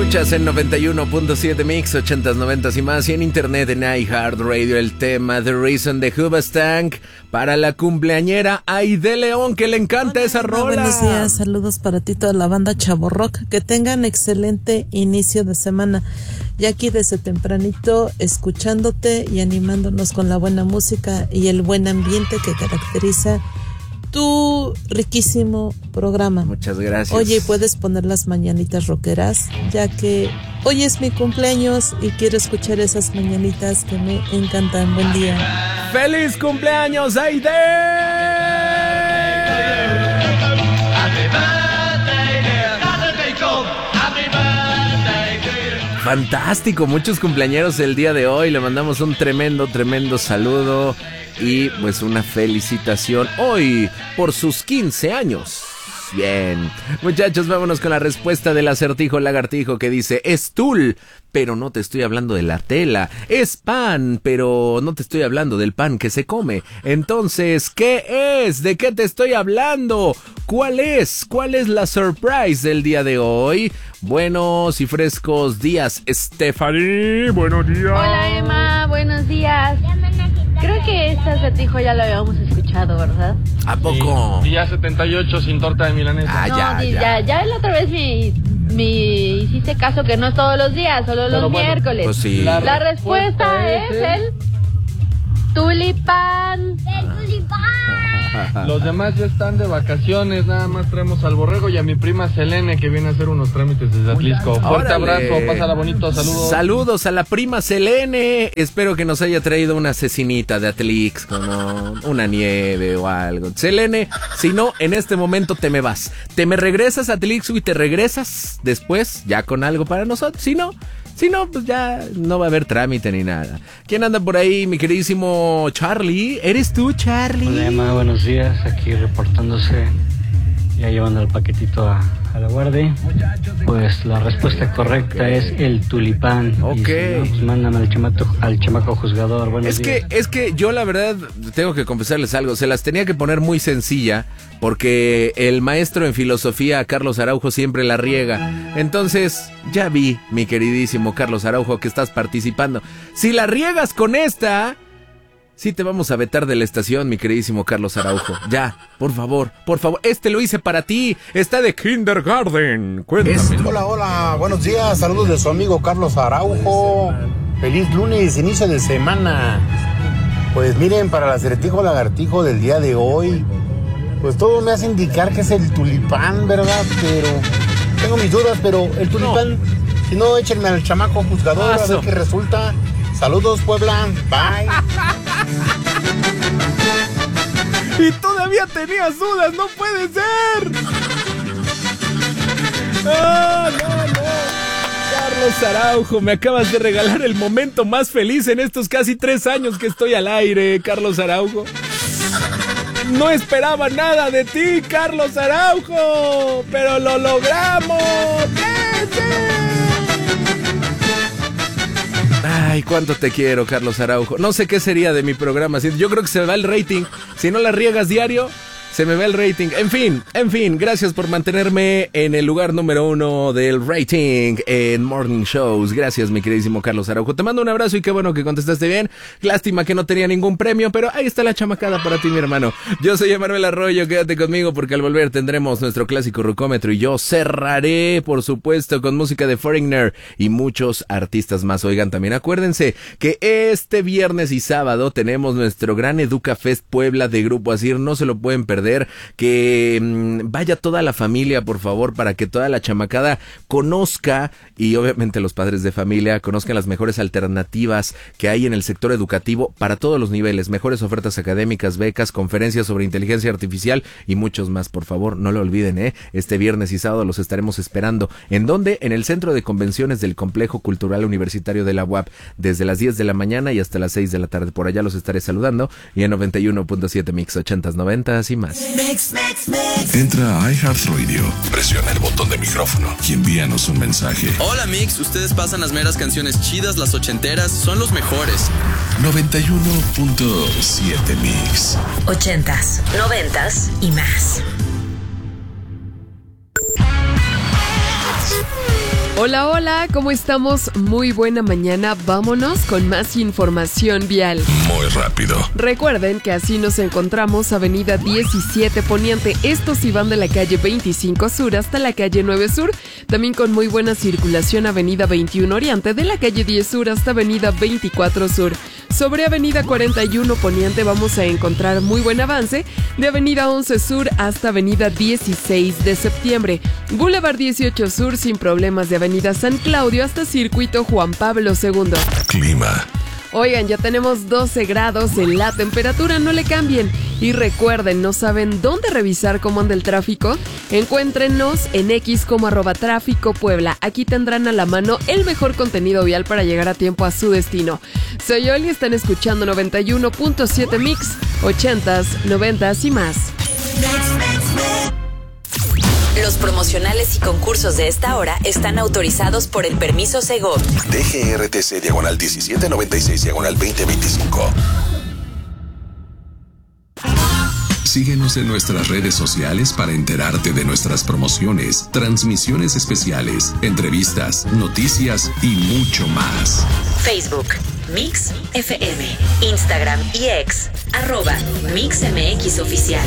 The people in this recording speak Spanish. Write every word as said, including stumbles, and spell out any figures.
Escuchas en noventa y uno punto siete Mix, ochentas, noventas y más, y en internet en iHeartRadio el tema The Reason de Hoobastank para la cumpleañera Aide León, que le encanta Hola, esa rola. Buenos días, saludos para ti, toda la banda Chavo Rock, que tengan excelente inicio de semana. Y aquí desde tempranito escuchándote y animándonos con la buena música y el buen ambiente que caracteriza tu riquísimo programa. Muchas gracias. Oye, ¿puedes poner las mañanitas rockeras? Ya que hoy es mi cumpleaños y quiero escuchar esas mañanitas que me encantan. Buen día. ¡Feliz cumpleaños, Aide! Fantástico, muchos cumpleañeros el día de hoy. Le mandamos un tremendo, tremendo saludo y pues una felicitación hoy por sus quince años. Bien, muchachos, vámonos con la respuesta del acertijo lagartijo, que dice: es tul, pero no te estoy hablando de la tela. Es pan, pero no te estoy hablando del pan que se come. Entonces, ¿qué es? ¿De qué te estoy hablando? ¿Cuál es? ¿Cuál es la surprise del día de hoy? Buenos y frescos días, Stephanie. Buenos días. Hola, Emma. Buenos días. Creo que este acertijo ya lo habíamos escuchado, ¿verdad? ¿A poco? Sí, día setenta y ocho sin torta de milanesa. Ah, no, ya, sí, ya. ya, ya la otra vez me, me hiciste caso que no es todos los días, solo Pero los bueno, miércoles. Pues sí. La, La respuesta, respuesta es es el tulipán. Los demás ya están de vacaciones, nada más traemos al borrego y a mi prima Selene, que viene a hacer unos trámites desde Atlisco. Fuerte Órale. abrazo, pásala bonito, saludos. Saludos a la prima Selene. Espero que nos haya traído una cecinita de Atlix, como una nieve o algo. Selene, si no, en este momento te me vas. Te me regresas a Atlix y te regresas después ya con algo para nosotros. Si no... Si no, pues ya no va a haber trámite ni nada. ¿Quién anda por ahí, mi queridísimo Charlie? ¿Eres tú, Charlie? Hola, Emma, buenos días. Aquí reportándose, ya llevando el paquetito a, a la guardia. Pues la respuesta correcta es el tulipán. Ok. Y si no, pues mándame al chamaco, al chamaco juzgador. Buenos Es días. que, es que yo la verdad tengo que confesarles algo, se las tenía que poner muy sencilla porque el maestro en filosofía, Carlos Araujo, siempre la riega. Entonces, ya vi, mi queridísimo Carlos Araujo, que estás participando. Si la riegas con esta, sí te vamos a vetar de la estación, mi queridísimo Carlos Araujo. Ya, por favor, por favor, este lo hice para ti, está de kindergarten. Cuéntame. Hola, hola, buenos días, saludos de su amigo Carlos Araujo. Feliz lunes, inicio de semana. Pues miren, para el acertijo lagartijo del día de hoy, pues todo me hace indicar que es el tulipán, ¿verdad? Pero tengo mis dudas, pero el tulipán, no. Si no, échenme al chamaco juzgador a ver qué resulta. Saludos, Puebla, bye. Y todavía tenías dudas, no puede ser. ¡Ah, no, no! Carlos Araujo, me acabas de regalar el momento más feliz en estos casi tres años que estoy al aire, Carlos Araujo. No esperaba nada de ti, Carlos Araujo, pero lo logramos. ¡Sí, sí! Ay, cuánto te quiero, Carlos Araujo. No sé qué sería de mi programa. Yo creo que se me va el rating. Si no la riegas diario, se me va el rating. En fin, en fin, gracias por mantenerme en el lugar número uno del rating en Morning Shows. Gracias, mi queridísimo Carlos Araujo. Te mando un abrazo y qué bueno que contestaste bien. Lástima que no tenía ningún premio, pero ahí está la chamacada para ti, mi hermano. Yo soy Emanuel Arroyo, quédate conmigo porque al volver tendremos nuestro clásico rucómetro y yo cerraré, por supuesto, con música de Foreigner y muchos artistas más. Oigan, también acuérdense que este viernes y sábado tenemos nuestro gran Educa Fest Puebla de Grupo Asir. No se lo pueden perder. Que mmm, vaya toda la familia, por favor, para que toda la chamacada conozca, y obviamente los padres de familia conozcan las mejores alternativas que hay en el sector educativo para todos los niveles, mejores ofertas académicas, becas, conferencias sobre inteligencia artificial y muchos más. Por favor, no lo olviden, ¿eh? Este viernes y sábado los estaremos esperando. ¿En dónde? En el Centro de Convenciones del Complejo Cultural Universitario de la U A P, desde las diez de la mañana y hasta las seis de la tarde. Por allá los estaré saludando y en noventa y uno punto siete Mix, ochentas, noventas y más. Mix, mix, mix. Entra a iHeartRadio, presiona el botón de micrófono y envíanos un mensaje. Hola Mix, ustedes pasan las meras canciones chidas, las ochenteras, son los mejores. noventa y uno punto siete Mix. Ochentas, noventas y más. Hola, hola, ¿cómo estamos? Muy buena mañana, vámonos con más información vial. Muy rápido. Recuerden que así nos encontramos avenida diecisiete Poniente, estos si van de la calle veinticinco Sur hasta la calle nueve Sur, también con muy buena circulación avenida veintiuno Oriente, de la calle diez Sur hasta avenida veinticuatro Sur. Sobre avenida cuarenta y uno Poniente vamos a encontrar muy buen avance, de avenida once Sur hasta avenida dieciséis de septiembre, Boulevard dieciocho Sur sin problemas de avenida San Claudio hasta circuito Juan Pablo segundo. Clima. Oigan, ya tenemos doce grados en la temperatura, no le cambien. Y recuerden, ¿no saben dónde revisar cómo anda el tráfico? Encuéntrenos en X como arroba tráfico Puebla. Aquí tendrán a la mano el mejor contenido vial para llegar a tiempo a su destino. Soy Oli, están escuchando noventa y uno punto siete Mix, ochentas, noventas y más. Los promocionales y concursos de esta hora están autorizados por el permiso Segov. D G R T C diagonal diecisiete noventa y seis diagonal veinte veinticinco. Síguenos en nuestras redes sociales para enterarte de nuestras promociones, transmisiones especiales, entrevistas, noticias y mucho más. Facebook, Mix F M, Instagram y X, arroba Mix M X Oficial.